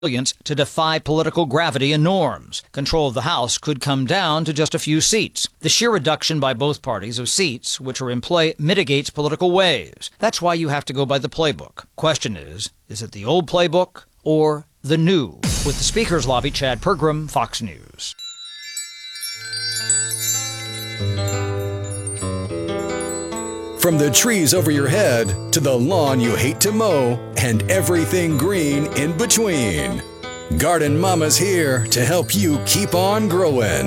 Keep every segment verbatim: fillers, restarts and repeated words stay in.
to defy political gravity and norms. Control of the House could come down to just a few seats. The sheer reduction by both parties of seats which are in play mitigates political waves. That's why you have to go by the playbook. Question is, is it the old playbook or the new? With the Speaker's Lobby, Chad Pergram, Fox News. From the trees over your head to the lawn you hate to mow and everything green in between, Garden Mama's here to help you keep on growing.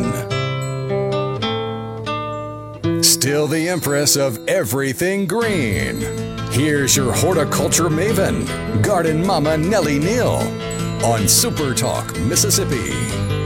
Still the empress of everything green. Here's your horticulture maven, Garden Mama Nellie Neal, on Super Talk, Mississippi.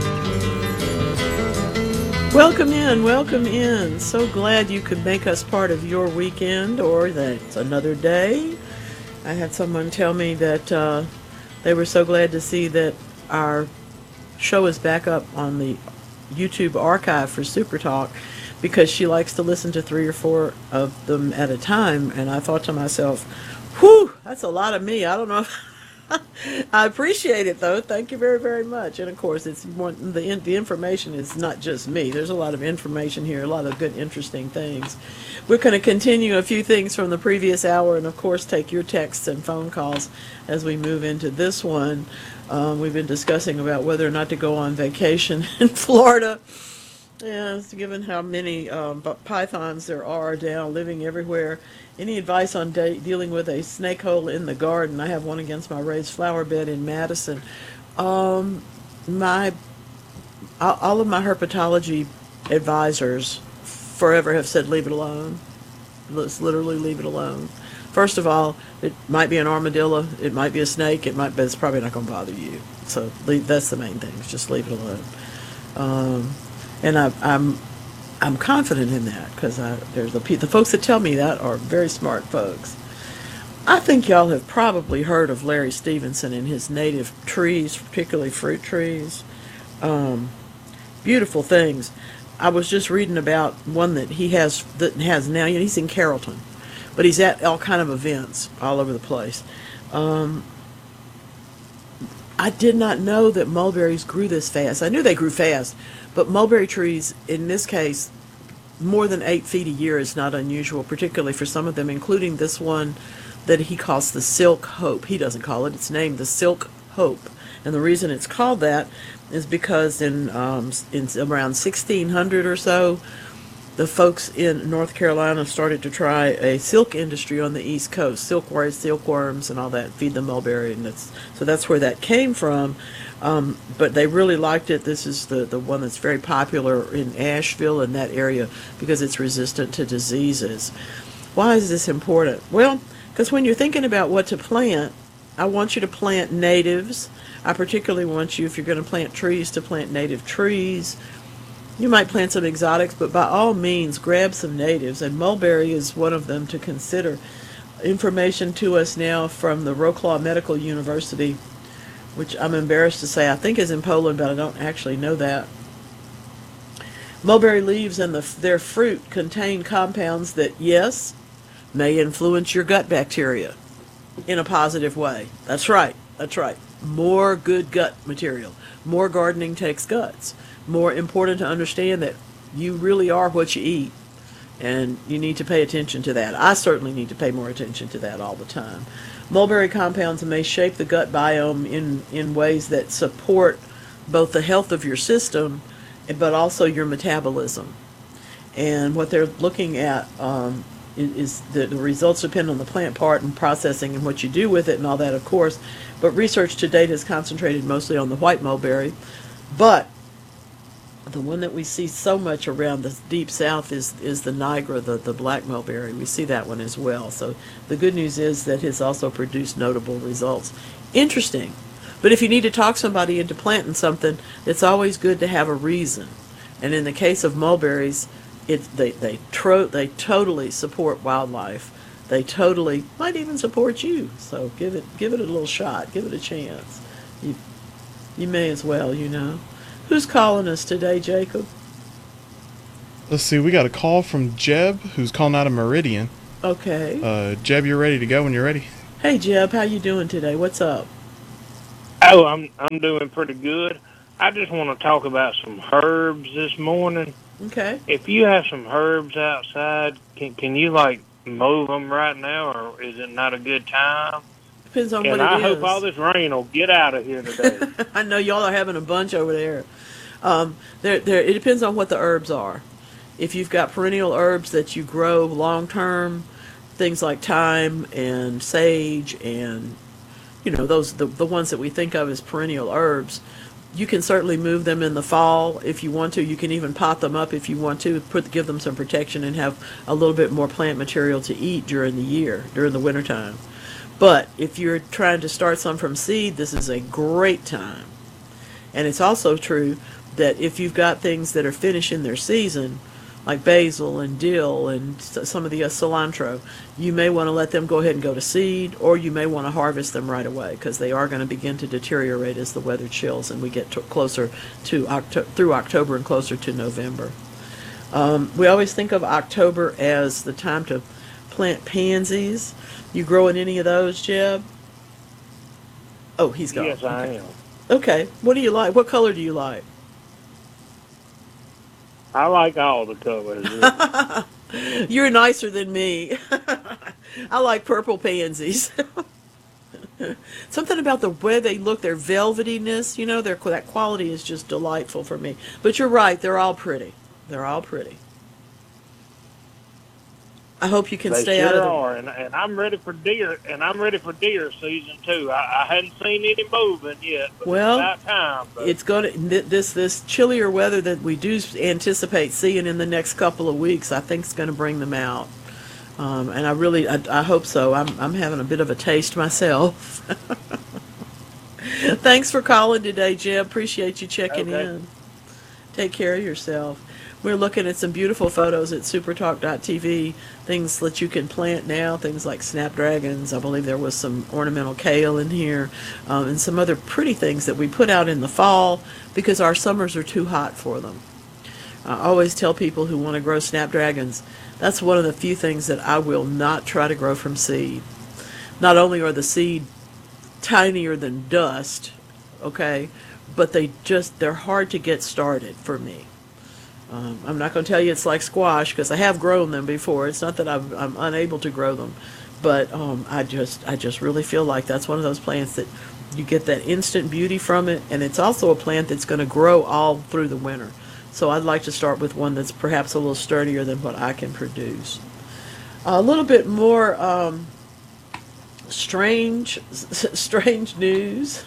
Welcome in, welcome in. So glad you could make us part of your weekend, or that it's another day. I had someone tell me that uh, they were so glad to see that our show is back up on the YouTube archive for Super Talk, because she likes to listen to three or four of them at a time. And I thought to myself, whew, that's a lot of me. I don't know if I appreciate it, though. Thank you very, very much. And of course, it's more, the the information is not just me. There's a lot of information here, a lot of good, interesting things. We're going to continue a few things from the previous hour, and of course, take your texts and phone calls as we move into this one. Um, we've been discussing about whether or not to go on vacation in Florida. Yeah, given how many um, pythons there are down living everywhere. Any advice on de- dealing with a snake hole in the garden? I have one against my raised flower bed in Madison. Um, my all of my herpetology advisors forever have said leave it alone. Let's literally leave it alone. First of all, it might be an armadillo, it might be a snake, it might, but it's probably not going to bother you. So leave, that's the main thing. Just leave it alone. Um, and I, I'm. I'm confident in that, because there's the, the folks that tell me that are very smart folks. I think y'all have probably heard of Larry Stevenson and his native trees, particularly fruit trees. Um, beautiful things. I was just reading about one that he has that has now. You know, he's in Carrollton, but he's at all kind of events all over the place. Um, I did not know that mulberries grew this fast. I knew they grew fast, but mulberry trees, in this case, more than eight feet a year is not unusual, particularly for some of them, including this one that he calls the Silk Hope. He doesn't call it. It's named the Silk Hope. And the reason it's called that is because in, um, in around sixteen hundred or so, the folks in North Carolina started to try a silk industry on the East Coast, silkworms, silkworms, and all that, feed the mulberry, and that's so that's where that came from. Um, but they really liked it. This is the, the one that's very popular in Asheville and that area because it's resistant to diseases. Why is this important? Well, because when you're thinking about what to plant, I want you to plant natives. I particularly want you, if you're going to plant trees, to plant native trees. You might plant some exotics, but by all means, grab some natives, and mulberry is one of them to consider. Information to us now from the Wrocław Medical University, which I'm embarrassed to say I think is in Poland, but I don't actually know that. Mulberry leaves and the, their fruit contain compounds that, yes, may influence your gut bacteria in a positive way. That's right, that's right. More good gut material. More gardening takes guts. More important to understand that you really are what you eat, and you need to pay attention to that. I certainly need to pay more attention to that all the time. Mulberry compounds may shape the gut biome in, in ways that support both the health of your system, but also your metabolism. And what they're looking at um, is, is the, the results depend on the plant part and processing and what you do with it and all that, of course. But research to date has concentrated mostly on the white mulberry. But the one that we see so much around the deep south is is the Niagara, the, the black mulberry. We see that one as well. So the good news is that it's also produced notable results. Interesting. But if you need to talk somebody into planting something, it's always good to have a reason. And in the case of mulberries, it, they they tro- they totally support wildlife. They totally might even support you. So give it give it a little shot. Give it a chance. You you may as well, you know. Who's calling us today, Jacob? Let's see, we got a call from Jeb, who's calling out of Meridian. Okay. Uh, Jeb, you're ready to go when you're ready. Hey, Jeb, how you doing today? What's up? Oh, I'm I'm doing pretty good. I just want to talk about some herbs this morning. Okay. If you have some herbs outside, can can you like mow them right now, or is it not a good time? Depends on what And it I hope all is. this rain will get out of here today. I know y'all are having a bunch over there. Um, there, there. It depends on what the herbs are. If you've got perennial herbs that you grow long term, things like thyme and sage and you know those the, the ones that we think of as perennial herbs, you can certainly move them in the fall if you want to. You can even pot them up if you want to, put give them some protection and have a little bit more plant material to eat during the year, during the wintertime. But if you're trying to start some from seed, this is a great time. And it's also true that if you've got things that are finishing their season, like basil and dill and s- some of the uh, cilantro, you may want to let them go ahead and go to seed, or you may want to harvest them right away because they are going to begin to deteriorate as the weather chills and we get to closer to Octo- through October and closer to November. Um, we always think of October as the time to plant pansies. You growing any of those, Jeb? Oh, he's gone. Yes, I Okay. am. Okay. What do you like? What color do you like? I like all the colors. Really. You're nicer than me. I like purple pansies. Something about the way they look, their velvetyness, you know, their that quality is just delightful for me. But you're right, they're all pretty. They're all pretty. I hope you can They stay out sure of the. are, and, and I'm ready for deer, and I'm ready for deer season too. I, I hadn't seen any moving yet, but Well, it's about time. But It's going to this this chillier weather that we do anticipate seeing in the next couple of weeks. I think is going to bring them out, um, and I really I, I hope so. I'm I'm having a bit of a taste myself. Thanks for calling today, Jeb. Appreciate you checking Okay. in. Take care of yourself. We're looking at some beautiful photos at supertalk dot t v, things that you can plant now, things like snapdragons. I believe there was some ornamental kale in here, um, and some other pretty things that we put out in the fall because our summers are too hot for them. I always tell people who want to grow snapdragons, that's one of the few things that I will not try to grow from seed. Not only are the seed tinier than dust, okay, but they just, they're hard to get started for me. Um, I'm not going to tell you it's like squash because I have grown them before. It's not that I'm, I'm unable to grow them, but um, I just I just really feel like that's one of those plants that you get that instant beauty from it, and it's also a plant that's going to grow all through the winter. So I'd like to start with one that's perhaps a little sturdier than what I can produce. A little bit more um, strange strange news.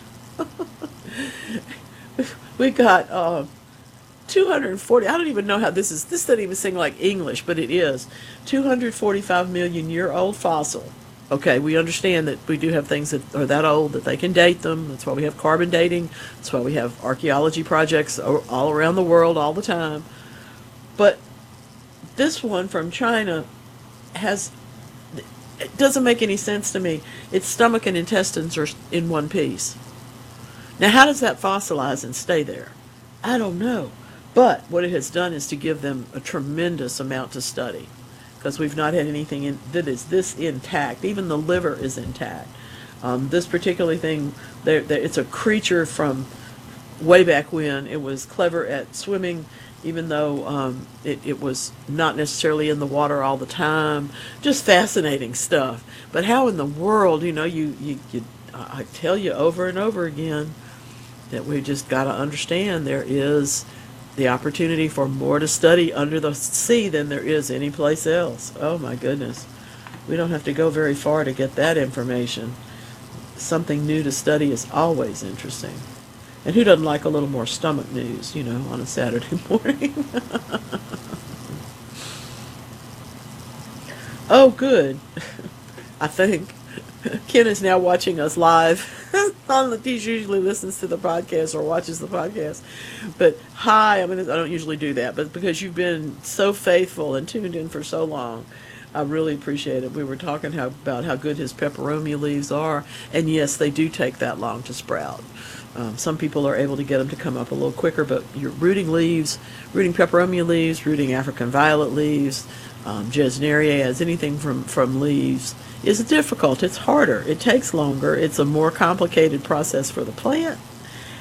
We got. Uh, two hundred forty, I don't even know how this is, this doesn't even seem like English, but it is. two hundred forty-five million year old fossil. Okay, we understand that we do have things that are that old that they can date them. That's why we have carbon dating. That's why we have archaeology projects all around the world all the time. But this one from China has, it doesn't make any sense to me. Its stomach and intestines are in one piece. Now, how does that fossilize and stay there? I don't know. But what it has done is to give them a tremendous amount to study because we've not had anything in, that is this intact. Even the liver is intact. Um, this particular thing, there, there, it's a creature from way back when. It was clever at swimming, even though um, it, it was not necessarily in the water all the time. Just fascinating stuff. But how in the world, you know, you, you, you I tell you over and over again that we just got to understand there is the opportunity for more to study under the sea than there is any place else. Oh my goodness. We don't have to go very far to get that information. Something new to study is always interesting. And who doesn't like a little more stomach news, you know, on a Saturday morning? Oh, good. I think. Ken is now watching us live. On the, he usually listens to the podcast or watches the podcast. But hi, I mean, I don't usually do that, but because you've been so faithful and tuned in for so long, I really appreciate it. We were talking how, about how good his peperomia leaves are, and yes, they do take that long to sprout. Um, some people are able to get them to come up a little quicker, but your rooting leaves, rooting peperomia leaves, rooting African violet leaves, um, gesnerias, anything from, from leaves is difficult. It's harder. It takes longer. It's a more complicated process for the plant.